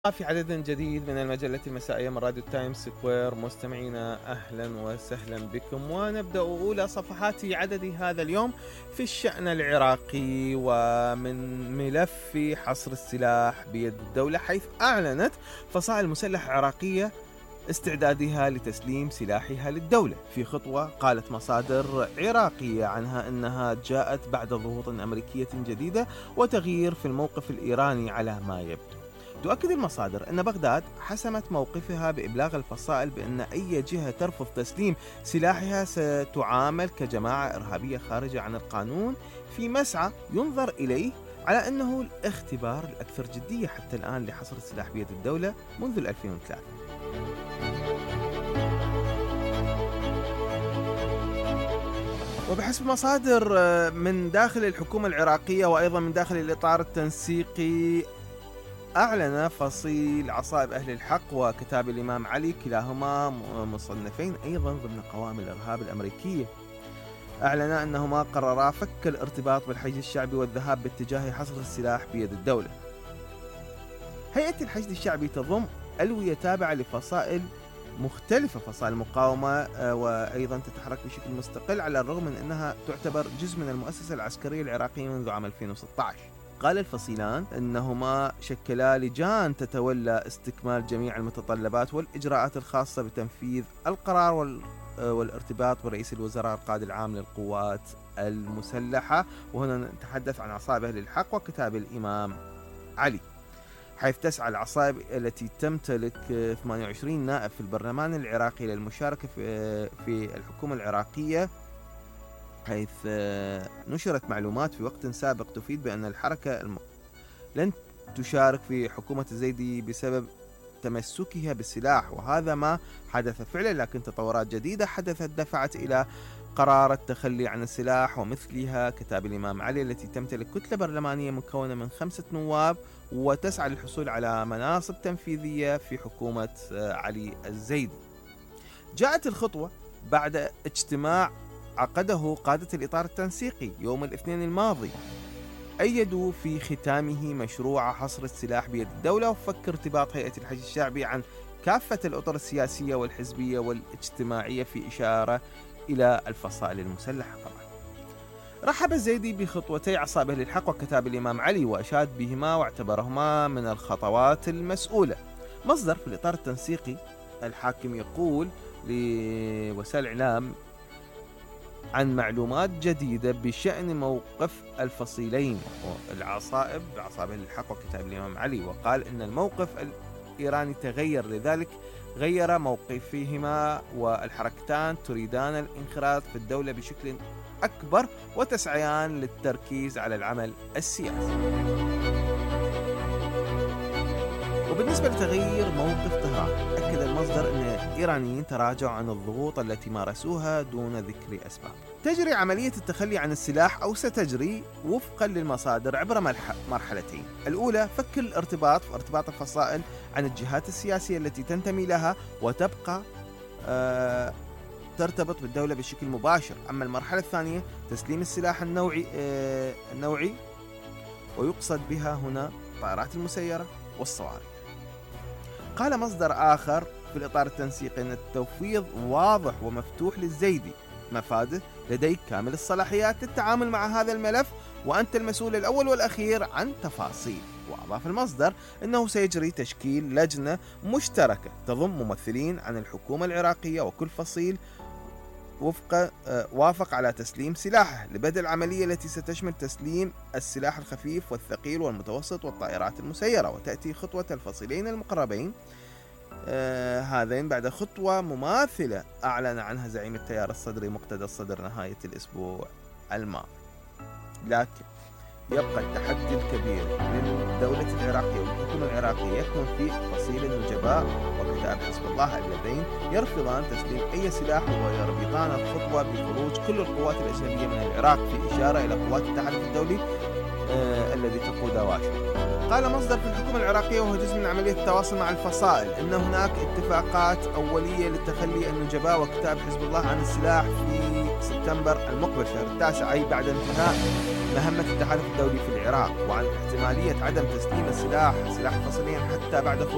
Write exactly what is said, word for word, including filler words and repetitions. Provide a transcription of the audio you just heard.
في عدد جديد من المجلة المسائية من راديو تايمز سكوير. مستمعينا أهلا وسهلا بكم، ونبدأ أولى صفحات عدد هذا اليوم في الشأن العراقي ومن ملف حصر السلاح بيد الدولة، حيث أعلنت فصائل مسلحة عراقية استعدادها لتسليم سلاحها للدولة في خطوة قالت مصادر عراقية عنها أنها جاءت بعد ضغوط أمريكية جديدة وتغيير في الموقف الإيراني على ما يبدو. تؤكد المصادر أن بغداد حسمت موقفها بإبلاغ الفصائل بأن أي جهة ترفض تسليم سلاحها ستعامل كجماعة إرهابية خارجة عن القانون، في مسعى ينظر إليه على أنه الاختبار الأكثر جدية حتى الآن لحصر السلاح بيد الدولة منذ ألفين وثلاثة. وبحسب مصادر من داخل الحكومة العراقية وأيضا من داخل الإطار التنسيقي، أعلن فصيل عصائب أهل الحق وكتاب الإمام علي كلاهما مصنفين أيضا ضمن قوائم الإرهاب الأمريكية، أعلنا أنهما قررا فك الارتباط بالحشد الشعبي والذهاب باتجاه حصر السلاح بيد الدولة. هيئة الحشد الشعبي تضم ألوية تابعة لفصائل مختلفة، فصائل المقاومة، وأيضا تتحرك بشكل مستقل على الرغم من أنها تعتبر جزء من المؤسسة العسكرية العراقية منذ عام ألفين وستة عشر. قال الفصيلان أنهما شكلا لجان تتولى استكمال جميع المتطلبات والإجراءات الخاصة بتنفيذ القرار والارتباط برئيس الوزراء القائد العام للقوات المسلحة، وهنا نتحدث عن عصائب أهل الحق وكتاب الإمام علي، حيث تسعى العصائب التي تمتلك ثمانية وعشرين نائب في البرلمان العراقي للمشاركة في الحكومة العراقية، حيث نشرت معلومات في وقت سابق تفيد بأن الحركة الم... لن تشارك في حكومة الزيدي بسبب تمسكها بالسلاح، وهذا ما حدث فعلا، لكن تطورات جديدة حدثت دفعت إلى قرار التخلي عن السلاح ومثلها كتاب الإمام علي التي تمتلك كتلة برلمانية مكونة من خمسة نواب وتسعى للحصول على مناصب تنفيذية في حكومة علي الزيدي. جاءت الخطوة بعد اجتماع عقده قادة الإطار التنسيقي يوم الاثنين الماضي، أيدوا في ختامه مشروع حصر السلاح بيد الدولة وفك ارتباط هيئة الحشد الشعبي عن كافة الأطر السياسية والحزبية والاجتماعية، في إشارة إلى الفصائل المسلحة. طبعا رحب الزيدي بخطوتي عصائب أهل الحق وكتاب الإمام علي وأشاد بهما واعتبرهما من الخطوات المسؤولة. مصدر في الإطار التنسيقي الحاكم يقول لوسائل الإعلام عن معلومات جديدة بشأن موقف الفصيلين العصائب عصائب أهل الحق وكتاب الإمام علي، وقال إن الموقف الإيراني تغير، لذلك غير موقفهما والحركتان تريدان الانخراط في الدولة بشكل أكبر وتسعيان للتركيز على العمل السياسي. وبالنسبة لتغيير موقف طهران، أكد المصدر أن الإيرانيين تراجعوا عن الضغوط التي مارسوها دون ذكر أسباب. تجري عملية التخلي عن السلاح أو ستجري وفقا للمصادر عبر مرحلتين. الأولى فك الارتباط وارتباط الفصائل عن الجهات السياسية التي تنتمي لها وتبقى آه ترتبط بالدولة بشكل مباشر. أما المرحلة الثانية تسليم السلاح النوعي آه النوعي ويقصد بها هنا الطائرات المسيرة والصواريخ. قال مصدر آخر في الإطار التنسيقي أن التفويض واضح ومفتوح للزيدي، مفاده لديك كامل الصلاحيات للتعامل مع هذا الملف وأنت المسؤول الأول والأخير عن تفاصيل. وأضاف المصدر أنه سيجري تشكيل لجنة مشتركة تضم ممثلين عن الحكومة العراقية وكل فصيل وفق وافق على تسليم سلاحه لبدء العملية التي ستشمل تسليم السلاح الخفيف والثقيل والمتوسط والطائرات المسيرة، وتأتي خطوة الفصيلين المقربين آه هذين بعد خطوة مماثلة أعلن عنها زعيم التيار الصدري مقتدى الصدر نهاية الأسبوع الماضي. لكن يبقى التحدي الكبير للدولة العراقية والحكومة العراقية يكمن في فصيل النجباء وكتاب حزب الله اللذين يرفضان تسليم أي سلاح ويربطان الخطوة بخروج كل القوات الأجنبية من العراق، في إشارة إلى قوات التحالف الدولي آه الذي تقودها واشنطن. قال مصدر في الحكومة العراقية وهو جزء من عملية التواصل مع الفصائل أن هناك اتفاقات أولية للتخلي النجباء وكتاب حزب الله عن السلاح في سبتمبر المقبل شهر التاسع، أي بعد انتهاء مهمة التحالف الدولي في العراق، وعن احتمالية عدم تسليم السلاح سلاح الفصيلين حتى بعد